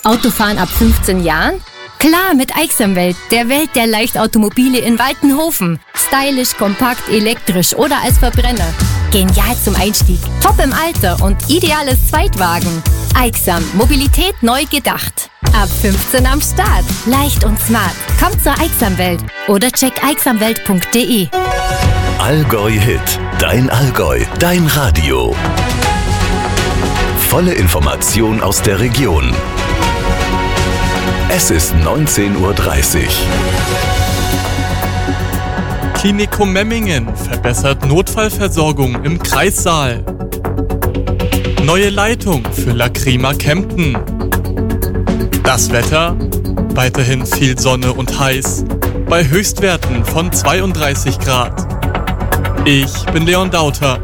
Autofahren ab 15 Jahren? Klar, mit Aixamwelt, der Welt der Leichtautomobile in Waltenhofen. Stylisch, kompakt, elektrisch oder als Verbrenner. Genial zum Einstieg, top im Alter und ideales Zweitwagen. Aixam, Mobilität neu gedacht. Ab 15 am Start. Leicht und smart. Kommt zur Aixamwelt oder check aixamwelt.de. Allgäu Hit. Dein Allgäu. Dein Radio. Volle Information aus der Region. Es ist 19:30 Uhr. Klinikum Memmingen verbessert Notfallversorgung im Kreissaal. Neue Leitung für Lacrima Kempten. Das Wetter? Weiterhin viel Sonne und heiß, bei Höchstwerten von 32 Grad. Ich bin Leon Dauter.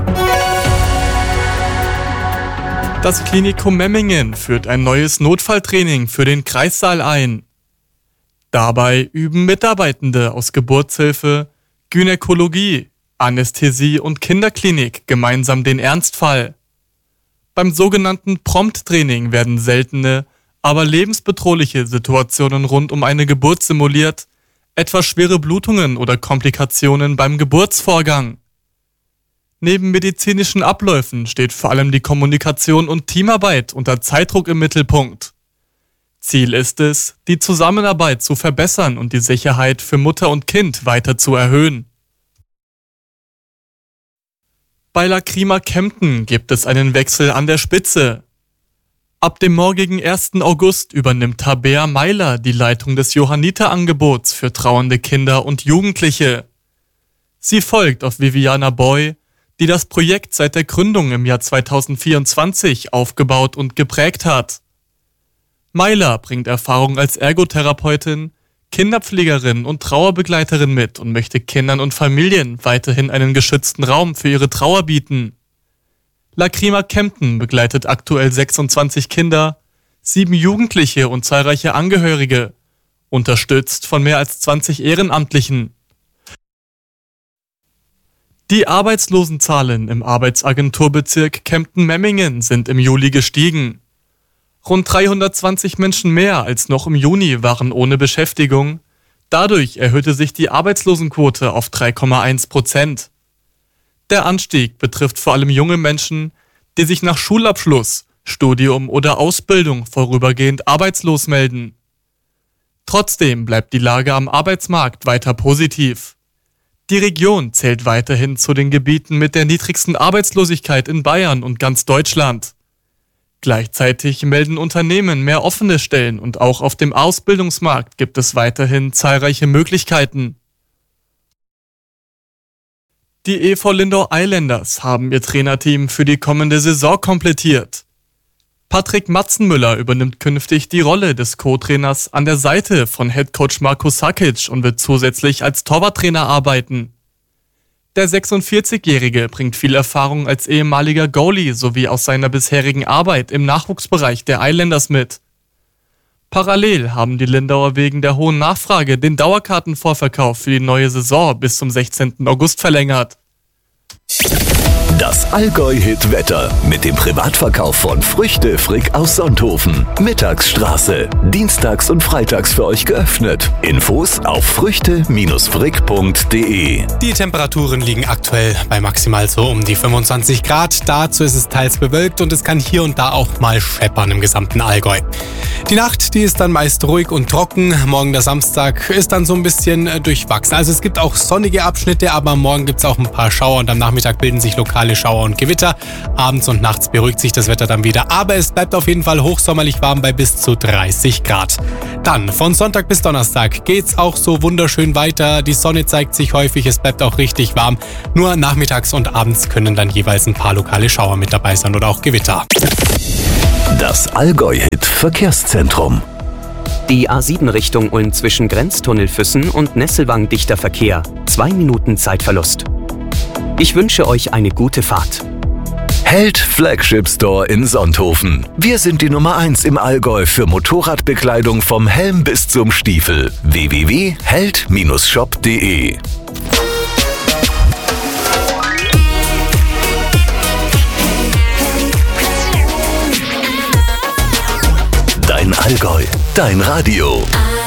Das Klinikum Memmingen führt ein neues Notfalltraining für den Kreissaal ein. Dabei üben Mitarbeitende aus Geburtshilfe, Gynäkologie, Anästhesie und Kinderklinik gemeinsam den Ernstfall. Beim sogenannten Prompt-Training werden seltene, aber lebensbedrohliche Situationen rund um eine Geburt simuliert, etwa schwere Blutungen oder Komplikationen beim Geburtsvorgang. Neben medizinischen Abläufen steht vor allem die Kommunikation und Teamarbeit unter Zeitdruck im Mittelpunkt. Ziel ist es, die Zusammenarbeit zu verbessern und die Sicherheit für Mutter und Kind weiter zu erhöhen. Bei Lacrima Kempten gibt es einen Wechsel an der Spitze. Ab dem morgigen 1. August übernimmt Tabea Meiler die Leitung des Johanniterangebots für trauernde Kinder und Jugendliche. Sie folgt auf Viviana Boy, die das Projekt seit der Gründung im Jahr 2024 aufgebaut und geprägt hat. Meiler bringt Erfahrung als Ergotherapeutin, Kinderpflegerin und Trauerbegleiterin mit und möchte Kindern und Familien weiterhin einen geschützten Raum für ihre Trauer bieten. Lacrima Kempten begleitet aktuell 26 Kinder, 7 Jugendliche und zahlreiche Angehörige, unterstützt von mehr als 20 Ehrenamtlichen. Die Arbeitslosenzahlen im Arbeitsagenturbezirk Kempten-Memmingen sind im Juli gestiegen. Rund 320 Menschen mehr als noch im Juni waren ohne Beschäftigung. Dadurch erhöhte sich die Arbeitslosenquote auf 3,1%. Der Anstieg betrifft vor allem junge Menschen, die sich nach Schulabschluss, Studium oder Ausbildung vorübergehend arbeitslos melden. Trotzdem bleibt die Lage am Arbeitsmarkt weiter positiv. Die Region zählt weiterhin zu den Gebieten mit der niedrigsten Arbeitslosigkeit in Bayern und ganz Deutschland. Gleichzeitig melden Unternehmen mehr offene Stellen und auch auf dem Ausbildungsmarkt gibt es weiterhin zahlreiche Möglichkeiten. Die EV Lindau Islanders haben ihr Trainerteam für die kommende Saison komplettiert. Patrick Matzenmüller übernimmt künftig die Rolle des Co-Trainers an der Seite von Headcoach Marko Sakic und wird zusätzlich als Torwarttrainer arbeiten. Der 46-Jährige bringt viel Erfahrung als ehemaliger Goalie sowie aus seiner bisherigen Arbeit im Nachwuchsbereich der Islanders mit. Parallel haben die Lindauer wegen der hohen Nachfrage den Dauerkartenvorverkauf für die neue Saison bis zum 16. August verlängert. Das Allgäu-Hit-Wetter mit dem Privatverkauf von Früchte Frick aus Sonthofen. Mittagsstraße. Dienstags und freitags für euch geöffnet. Infos auf früchte-frick.de. Die Temperaturen liegen aktuell bei maximal so um die 25 Grad. Dazu ist es teils bewölkt und es kann hier und da auch mal scheppern im gesamten Allgäu. Die Nacht, die ist dann meist ruhig und trocken. Morgen der Samstag ist dann so ein bisschen durchwachsen. Also es gibt auch sonnige Abschnitte, aber morgen gibt es auch ein paar Schauer und am Nachmittag bilden sich lokale Schauer und Gewitter. Abends und nachts beruhigt sich das Wetter dann wieder, aber es bleibt auf jeden Fall hochsommerlich warm bei bis zu 30 Grad. Dann von Sonntag bis Donnerstag geht's auch so wunderschön weiter. Die Sonne zeigt sich häufig, es bleibt auch richtig warm. Nur nachmittags und abends können dann jeweils ein paar lokale Schauer mit dabei sein oder auch Gewitter. Das Allgäu-Hit Verkehrszentrum. Die A7 Richtung Ulm zwischen Grenztunnel Füssen und Nesselwang dichter Verkehr. 2 Minuten Zeitverlust. Ich wünsche euch eine gute Fahrt. Held Flagship Store in Sonthofen. Wir sind die Nummer 1 im Allgäu für Motorradbekleidung vom Helm bis zum Stiefel. www.held-shop.de. Dein Allgäu. Dein Radio.